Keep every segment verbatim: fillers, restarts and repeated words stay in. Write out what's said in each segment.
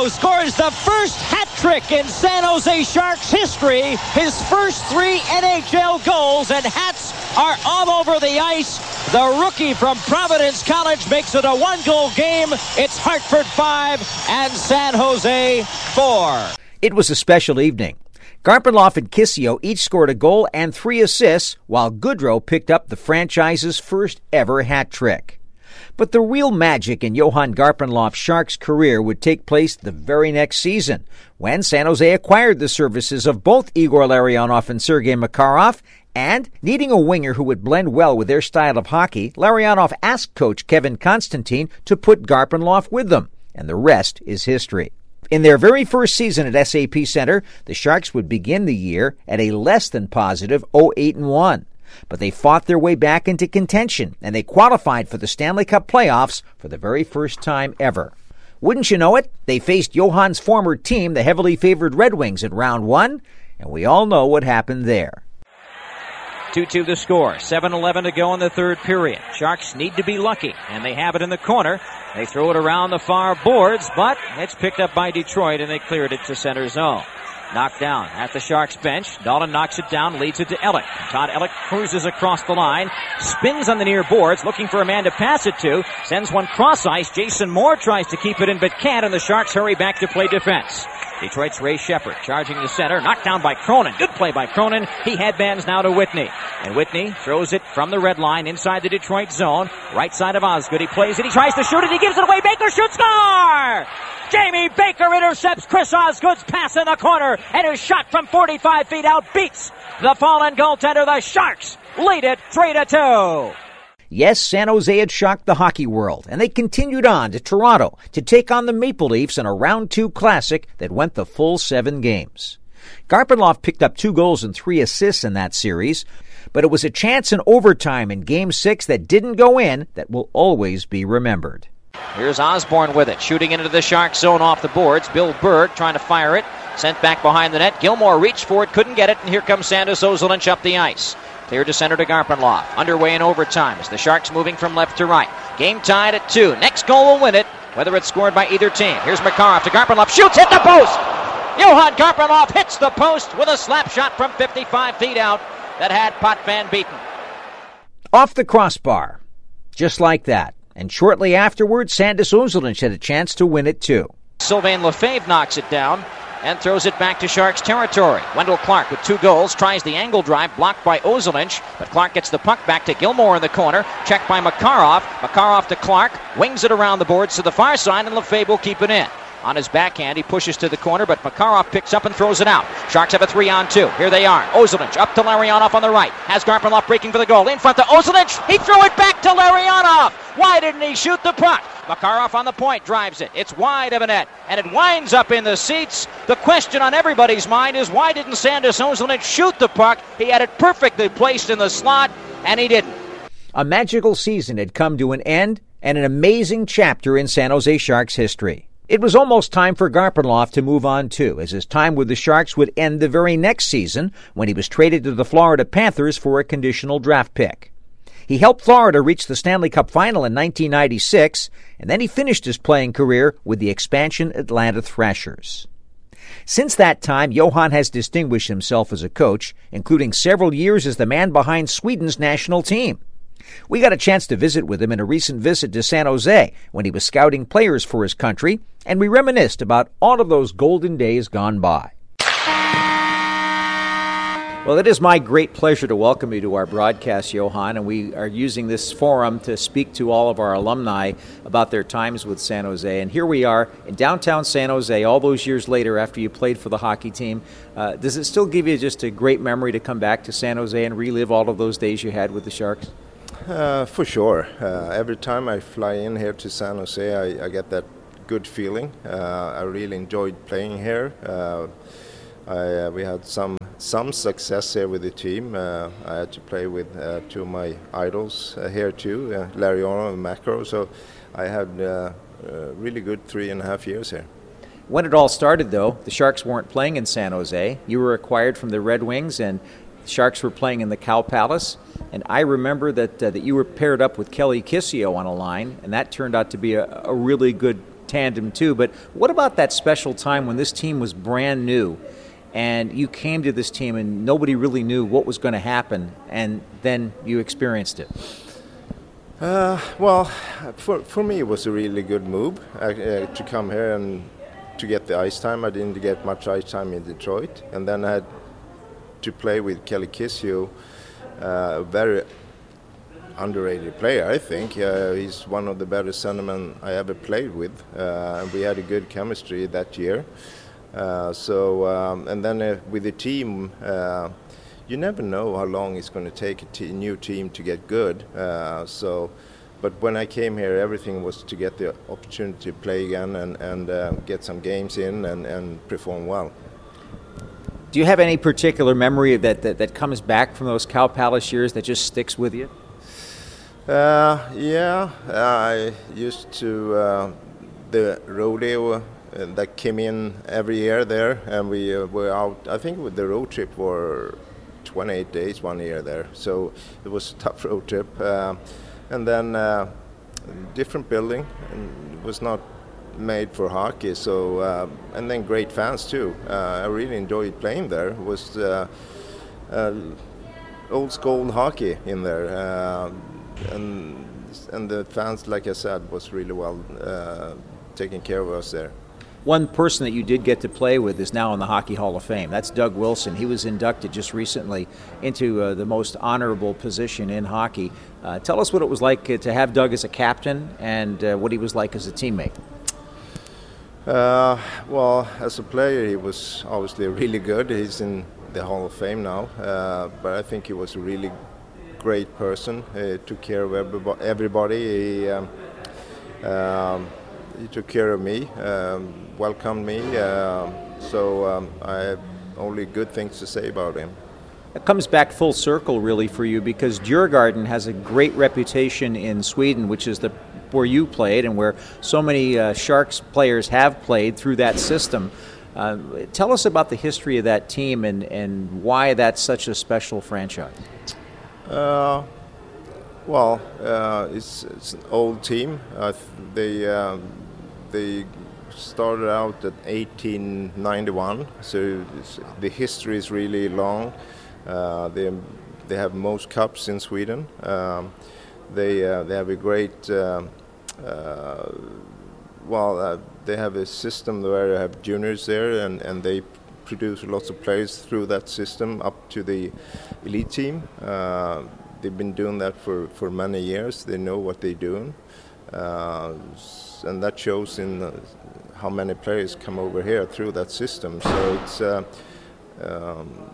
Gudrow scores the first hat trick in San Jose Sharks history. His first three N H L goals, and hats are all over the ice. The rookie from Providence College makes it a one-goal game. It's Hartford five and San Jose four. It was a special evening. Garpenlov and Kissio each scored a goal and three assists, while Gudrow picked up the franchise's first ever hat trick. But the real magic in Johan Garpenlov's Sharks career would take place the very next season, when San Jose acquired the services of both Igor Larionov and Sergei Makarov, and, needing a winger who would blend well with their style of hockey, Larionov asked coach Kevin Constantine to put Garpenlov with them, and the rest is history. In their very first season at S A P Center, the Sharks would begin the year at a less than positive oh eight and one. But they fought their way back into contention, and they qualified for the Stanley Cup playoffs for the very first time ever. Wouldn't you know it, they faced Johan's former team, the heavily favored Red Wings, in round one, and we all know what happened there. two two the score. seven eleven to go in the third period. Sharks need to be lucky, and they have it in the corner. They throw it around the far boards, but it's picked up by Detroit, and they cleared it to center zone. Knocked down at the Sharks bench. Dalton knocks it down, leads it to Ellick. Todd Ellick cruises across the line, spins on the near boards, looking for a man to pass it to, sends one cross ice. Jason Moore tries to keep it in, but can't, and the Sharks hurry back to play defense. Detroit's Ray Shepard charging the center, knocked down by Cronin. Good play by Cronin. He headbands now to Whitney. And Whitney throws it from the red line inside the Detroit zone. Right side of Osgood. He plays it. He tries to shoot it. He gives it away. Baker shoots. Score! Jamie Baker intercepts Chris Osgood's pass in the corner, and his shot from forty-five feet out beats the fallen goaltender. The Sharks lead it three to two. Yes, San Jose had shocked the hockey world, and they continued on to Toronto to take on the Maple Leafs in a round two classic that went the full seven games. Garpenlov picked up two goals and three assists in that series, but it was a chance in overtime in Game six that didn't go in that will always be remembered. Here's Osborne with it, shooting into the Shark zone off the boards. Bill Berg trying to fire it, sent back behind the net. Gilmore reached for it, couldn't get it, and here comes Sandis Ozolinsh up the ice. Clear to center to Garpenlov. Underway in overtime as the Sharks moving from left to right. Game tied at two. Next goal will win it, whether it's scored by either team. Here's Makarov to Garpenlov. Shoots, hit the post! Johan Garpenlov hits the post with a slap shot from fifty-five feet out that had Potvin beaten. Off the crossbar. Just like that. And shortly afterwards, Sandis Ozolinsh had a chance to win it too. Sylvain Lefebvre knocks it down and throws it back to Sharks territory. Wendell Clark with two goals, tries the angle drive, blocked by Ozolinsh, but Clark gets the puck back to Gilmore in the corner, checked by Makarov. Makarov to Clark, wings it around the boards to the far side, and Lefebvre will keep it in. On his backhand, he pushes to the corner, but Makarov picks up and throws it out. Sharks have a three on two. Here they are. Ozolinsh up to Larionov on the right. Has Garpenlov breaking for the goal. In front to Ozolinsh. He threw it back to Larionov. Why didn't he shoot the puck? Makarov on the point, drives it. It's wide of a net, and it winds up in the seats. The question on everybody's mind is, why didn't Sandis Ozolinsh shoot the puck? He had it perfectly placed in the slot, and he didn't. A magical season had come to an end, and an amazing chapter in San Jose Sharks history. It was almost time for Garpenlov to move on too, as his time with the Sharks would end the very next season when he was traded to the Florida Panthers for a conditional draft pick. He helped Florida reach the Stanley Cup final in nineteen ninety-six, and then he finished his playing career with the expansion Atlanta Thrashers. Since that time, Johan has distinguished himself as a coach, including several years as the man behind Sweden's national team. We got a chance to visit with him in a recent visit to San Jose when he was scouting players for his country, and we reminisced about all of those golden days gone by. Well, it is my great pleasure to welcome you to our broadcast, Johan, and we are using this forum to speak to all of our alumni about their times with San Jose. And here we are in downtown San Jose all those years later after you played for the hockey team. Uh, does it still give you just a great memory to come back to San Jose and relive all of those days you had with the Sharks? Uh, for sure. Uh, every time I fly in here to San Jose, I, I get that good feeling. Uh, I really enjoyed playing here. Uh, I, uh, we had some some success here with the team. Uh, I had to play with uh, two of my idols uh, here too, uh, Larionov and Macro. So I had uh, a really good three and a half years here. When it all started, though, the Sharks weren't playing in San Jose. You were acquired from the Red Wings, and the Sharks were playing in the Cow Palace. And I remember that uh, that you were paired up with Kelly Kissio on a line, and that turned out to be a, a really good tandem too. But what about that special time when this team was brand new and you came to this team and nobody really knew what was going to happen, and then you experienced it? Uh, well, for for me it was a really good move uh, uh, to come here and to get the ice time. I didn't get much ice time in Detroit, and then I had to play with Kelly Kissio, uh, a very underrated player, I think. Uh, he's one of the better centermen I ever played with, uh, and we had a good chemistry that year. Uh, so, um, and then uh, with the team, uh, you never know how long it's going to take a t- new team to get good. Uh, so, but when I came here, everything was to get the opportunity to play again and, and uh, get some games in and, and perform well. Do you have any particular memory that, that, that comes back from those Cow Palace years that just sticks with you? Uh, yeah, I used to, uh, the rodeo that came in every year there, and we uh, were out, I think with the road trip for twenty-eight days one year there, so it was a tough road trip. Uh, and then uh, different building, and it was not made for hockey, so uh, and then great fans too. Uh, I really enjoyed playing there. It was uh, uh, old school hockey in there, uh, and and the fans, like I said, was really well uh, taking care of us there. One person that you did get to play with is now in the Hockey Hall of Fame. That's Doug Wilson. He was inducted just recently into uh, the most honorable position in hockey. Uh, tell us what it was like uh, to have Doug as a captain, and uh, what he was like as a teammate. Uh, well, as a player, he was obviously really good. He's in the Hall of Fame now, uh, but I think he was a really great person. He took care of everybody. He, um, um, he took care of me, um, welcomed me, uh, so um, I have only good things to say about him. It comes back full circle, really, for you, because Djurgården has a great reputation in Sweden, which is the where you played and where so many uh, Sharks players have played through that system. Uh, tell us about the history of that team and, and why that's such a special franchise. Uh, well, uh, it's, it's an old team. Uh, they um, they started out at eighteen ninety-one, so it's, the history is really long. Uh, they they have most cups in Sweden. Um, they uh, they have a great uh, uh, well uh, they have a system where they have juniors there, and, and they produce lots of players through that system up to the elite team. Uh, they've been doing that for, for many years. They know what they're doing, uh, and that shows in uh, how many players come over here through that system. So it's uh, um,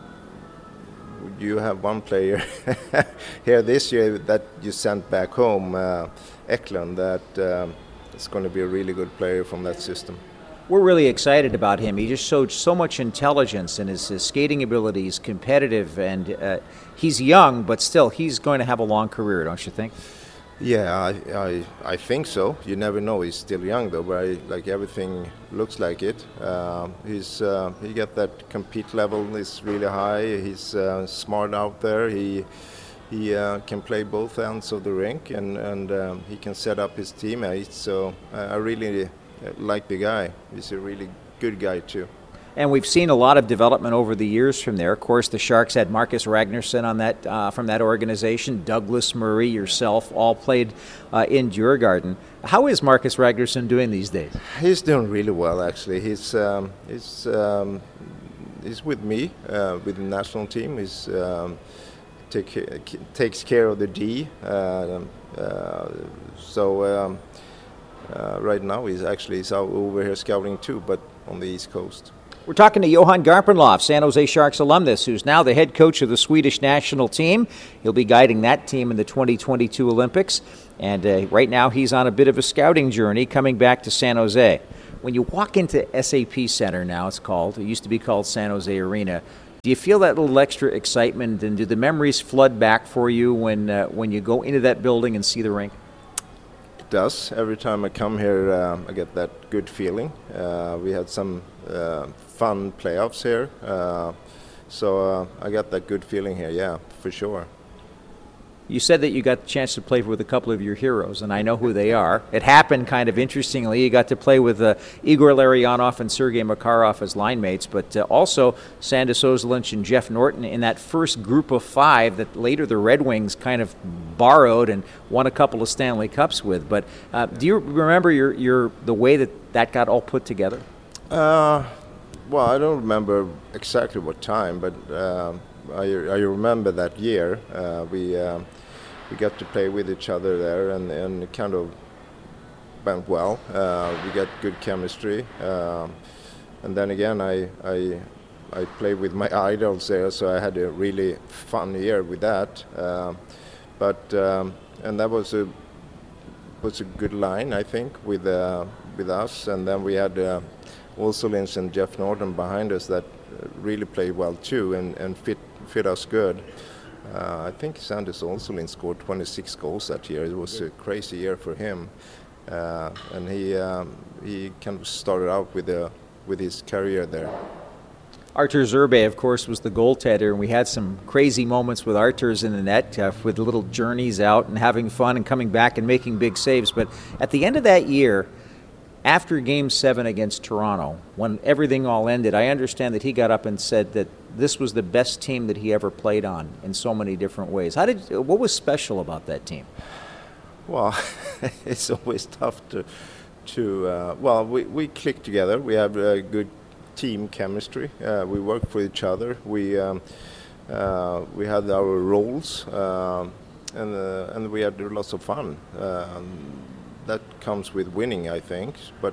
you have one player here this year that you sent back home, uh, Eklund, that um, is going to be a really good player from that system. We're really excited about him. He just showed so much intelligence, and his, his skating ability is competitive, and uh, he's young, but still, he's going to have a long career, don't you think? Yeah, I, I, I think so. You never know. He's still young, though, but I, like everything looks like it. Uh, he's uh, he got that compete level is really high. He's uh, smart out there. He he uh, can play both ends of the rink, and and um, he can set up his teammates. So uh, I really like the guy. He's a really good guy too. And we've seen a lot of development over the years from there. Of course, the Sharks had Marcus Ragnarsson on that uh, from that organization. Douglas Murray, yourself, all played uh, in Djurgården. How is Marcus Ragnarsson doing these days? He's doing really well, actually. He's um, he's um, he's with me uh, with the national team. He's um, take, takes care of the D. Uh, uh, so um, uh, right now he's actually he's out over here scouting too, but on the East Coast. We're talking to Johan Garpenlov, San Jose Sharks alumnus, who's now the head coach of the Swedish national team. He'll be guiding that team in the twenty twenty-two Olympics. And uh, right now he's on a bit of a scouting journey coming back to San Jose. When you walk into S A P Center, now it's called, it used to be called San Jose Arena, do you feel that little extra excitement, and do the memories flood back for you when, uh, when you go into that building and see the rink? It does. Every time I come here, uh, I get that good feeling. Uh, we had some uh, fun playoffs here, uh, so uh, I got that good feeling here, yeah, for sure. You said that you got the chance to play with a couple of your heroes, and I know who they are. It happened kind of interestingly. You got to play with uh, Igor Larionov and Sergei Makarov as line mates, but uh, also Sandis Ozolinsh and Jeff Norton in that first group of five that later the Red Wings kind of borrowed and won a couple of Stanley Cups with. But uh, do you remember your, your the way that that got all put together? Uh, well, I don't remember exactly what time, but uh, I, I remember that year. Uh, we uh, we got to play with each other there, and, and it kind of went well. Uh, we got good chemistry, uh, and then again, I, I I played with my idols there, so I had a really fun year with that. Uh, but um, and that was a was a good line, I think, with uh, with us, and then we had uh, Ozolinsh and Jeff Norton behind us that really played well too, and, and fit fit us good. Uh, I think Sandis Ozolinsh scored twenty-six goals that year. It was a crazy year for him, uh, and he um, he kind of started out with a with his career there. Artur Zerbe, of course, was the goaltender, and we had some crazy moments with Artur's in the net, uh, with little journeys out and having fun and coming back and making big saves. But at the end of that year, after Game seven against Toronto, when everything all ended, I understand that he got up and said that this was the best team that he ever played on in so many different ways. How did? What was special about that team? Well, it's always tough to, to uh, well, we, we click together. We have a good team chemistry. Uh, we work for each other. We um, uh, we had our roles, uh, and uh, and we had lots of fun. Uh, that comes with winning, I think. But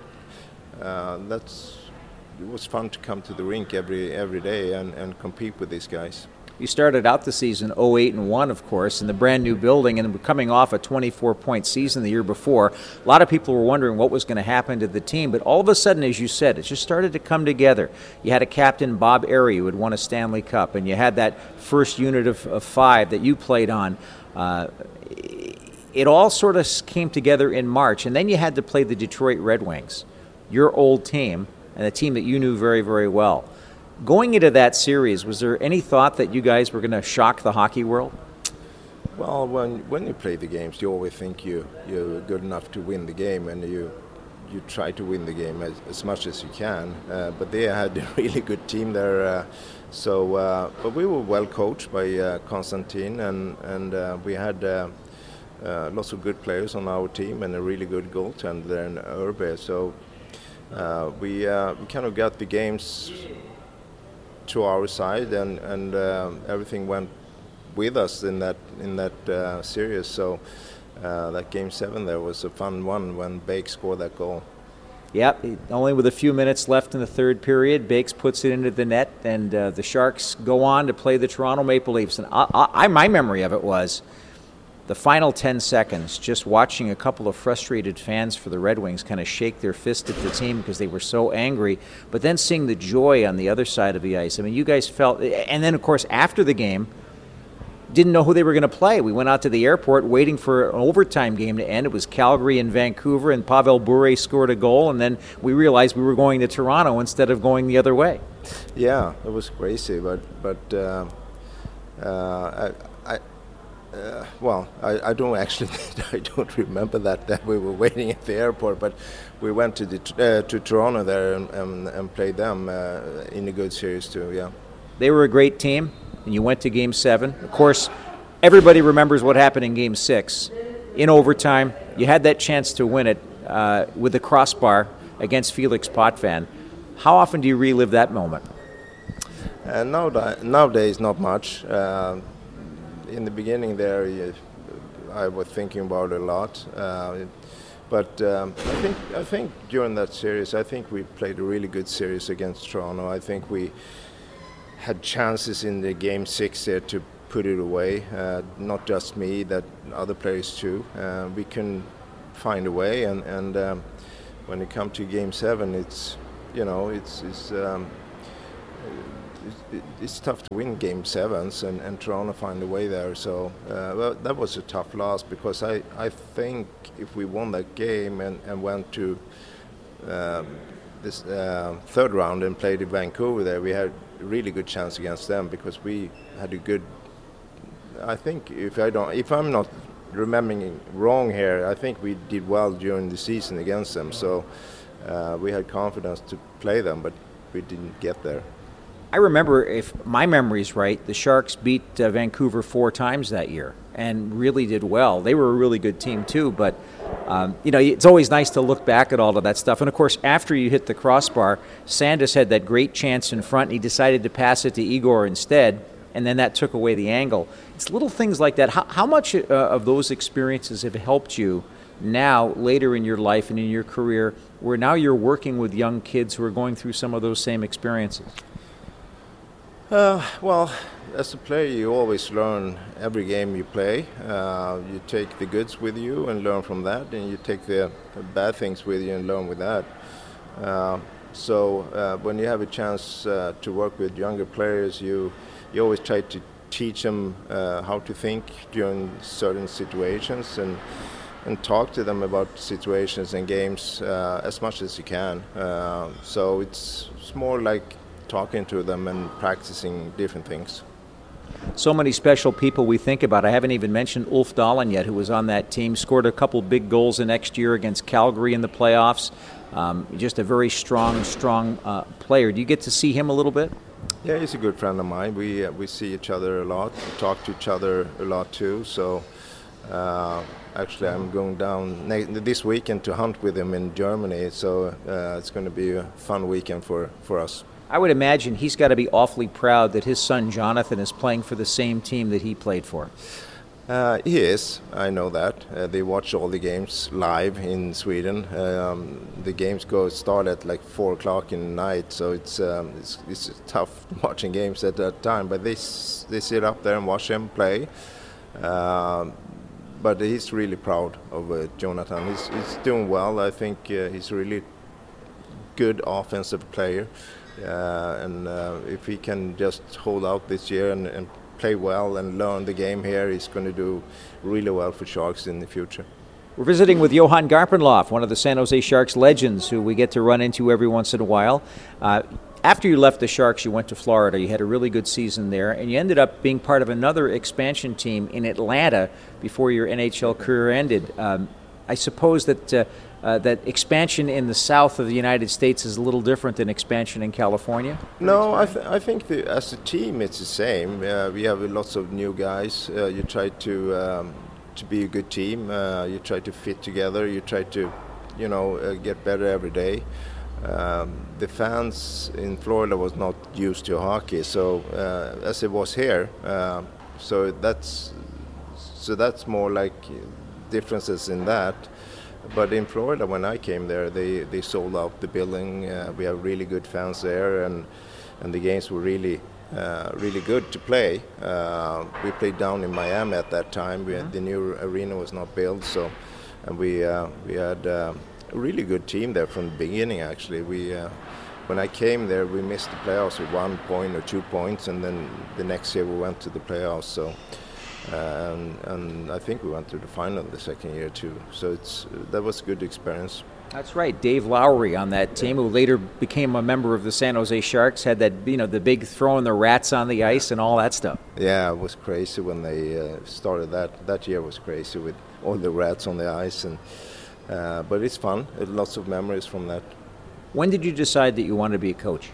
uh, that's it was fun to come to the rink every every day and, and compete with these guys. You started out the season oh eight and one, of course, in the brand new building, and coming off a twenty-four point season the year before. A lot of people were wondering what was going to happen to the team, but all of a sudden, as you said, it just started to come together. You had a captain, Bob Airey, who had won a Stanley Cup, and you had that first unit of, of five that you played on. Uh, it all sort of came together in March, and then you had to play the Detroit Red Wings, your old team, and a team that you knew very, very well. Going into that series, was there any thought that you guys were going to shock the hockey world? Well, when when you play the games, you always think you you're good enough to win the game, and you you try to win the game as, as much as you can. Uh, but they had a really good team there, uh, so uh, but we were well coached by uh, Konstantin, and and uh, we had uh, uh, lots of good players on our team and a really good goaltender there in Urbe. So uh, we uh, we kind of got the games to our side, and and uh, everything went with us in that in that uh, series. So uh, that game seven there was a fun one when Bakes scored that goal. Yep, only with a few minutes left in the third period, Bakes puts it into the net, and uh, the Sharks go on to play the Toronto Maple Leafs. And I, I, my memory of it was the final ten seconds, just watching a couple of frustrated fans for the Red Wings kind of shake their fist at the team because they were so angry, but then seeing the joy on the other side of the ice. I mean, you guys felt, and then, of course, after the game, didn't know who they were going to play. We went out to the airport waiting for an overtime game to end. It was Calgary and Vancouver, and Pavel Bure scored a goal, and then we realized we were going to Toronto instead of going the other way. Yeah, it was crazy, but, but uh, uh, I... I Uh, well, I, I don't actually, I don't remember that, that we were waiting at the airport, but we went to the, uh, to Toronto there and, and, and played them uh, in a good series too, yeah. They were a great team, and you went to Game seven. Of course, everybody remembers what happened in Game six. In overtime, you had that chance to win it uh, with the crossbar against Felix Potvin. How often do you relive that moment? Uh, nowadays, nowadays, not much. Uh, In the beginning there, I was thinking about it a lot, uh, but um, I think I think during that series, I think we played a really good series against Toronto. I think we had chances in the game six there to put it away. Uh, not just me, that other players too. Uh, we can find a way, and and um, when it comes to game seven, it's you know it's it's. Um, It's tough to win game sevens, and, and Toronto find a way there. So uh, well, that was a tough loss, because I, I think if we won that game and, and went to um, this uh, third round and played in Vancouver there, we had a really good chance against them, because we had a good I think if I don't, if I'm not remembering wrong here, I think we did well during the season against them. So uh, we had confidence to play them, but we didn't get there. I remember, if my memory's right, the Sharks beat uh, Vancouver four times that year and really did well. They were a really good team too, but um, you know, it's always nice to look back at all of that stuff. And of course, after you hit the crossbar, Sandis had that great chance in front, and he decided to pass it to Igor instead, and then that took away the angle. It's little things like that. How, how much uh, of those experiences have helped you now, later in your life and in your career, where now you're working with young kids who are going through some of those same experiences? Uh, well, as a player, you always learn every game you play. Uh, you take the goods with you and learn from that, and you take the bad things with you and learn with that. Uh, so uh, when you have a chance uh, to work with younger players, you you always try to teach them uh, how to think during certain situations, and and talk to them about situations and games uh, as much as you can. Uh, so it's, it's more like talking to them and practicing different things. So many special people we think about. I haven't even mentioned Ulf Dahlen yet, who was on that team, scored a couple big goals the next year against Calgary in the playoffs. Um, just a very strong, strong uh, player. Do you get to see him a little bit? Yeah, he's a good friend of mine. We uh, we see each other a lot, we talk to each other a lot too. So uh, actually, I'm going down ne- this weekend to hunt with him in Germany. So uh, it's going to be a fun weekend for, for us. I would imagine he's got to be awfully proud that his son Jonathan is playing for the same team that he played for. Uh, he is, I know that. Uh, they watch all the games live in Sweden. Um, the games go start at like four o'clock in the night, so it's, um, it's it's tough watching games at that time. But they s- they sit up there and watch him play. Uh, but he's really proud of uh, Jonathan. He's, he's doing well. I think uh, he's a really good offensive player. Uh, and uh, if he can just hold out this year and, and play well and learn the game here, he's going to do really well for Sharks in the future. We're visiting with Johan Garpenlov, one of the San Jose Sharks legends who we get to run into every once in a while. Uh, after you left the Sharks, you went to Florida. You had a really good season there, and you ended up being part of another expansion team in Atlanta before your N H L career ended. Um, I suppose that uh, uh, that expansion in the south of the United States is a little different than expansion in California? No, I, th- I think the, as a team it's the same. Uh, we have lots of new guys. Uh, you try to um, to be a good team. Uh, you try to fit together. You try to, you know, uh, get better every day. Um, the fans in Florida was not used to hockey, so uh, as it was here. Uh, so that's so that's more like differences in that. But in Florida, when I came there, they, they sold out the building. Uh, we have really good fans there, and and the games were really uh, really good to play. Uh, we played down in Miami at that time. We had, the new arena was not built, so and we uh, we had uh, a really good team there from the beginning. Actually, we uh, when I came there, we missed the playoffs with one point or two points, and then the next year we went to the playoffs. So. And, and I think we went to the final the second year too. So it's that was a good experience. That's right. Dave Lowry on that team, who later became a member of the San Jose Sharks, had that, you know, the big throwing the rats on the ice and all that stuff. Yeah, it was crazy when they uh, started that. That year was crazy with all the rats on the ice, and uh, but it's fun. Lots of memories from that. When did you decide that you wanted to be a coach?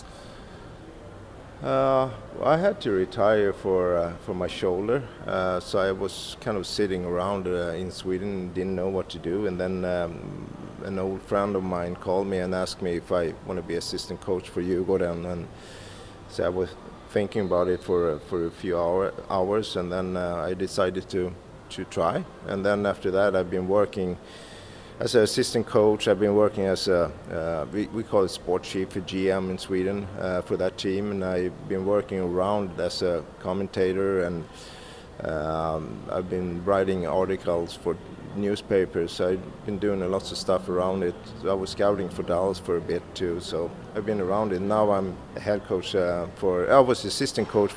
Uh, I had to retire for uh, for my shoulder, uh, so I was kind of sitting around uh, in Sweden, didn't know what to do, and then um, an old friend of mine called me and asked me if I want to be assistant coach for Djurgården, and so I was thinking about it for uh, for a few hour, hours, and then uh, I decided to to try, and then after that I've been working as an assistant coach. I've been working as a, uh, we, we call it sport chief, a G M in Sweden uh, for that team, and I've been working around as a commentator, and um, I've been writing articles for newspapers. I've been doing a lots of stuff around it. So I was scouting for Dallas for a bit too, so I've been around it. Now I'm a head coach uh, for, I was assistant coach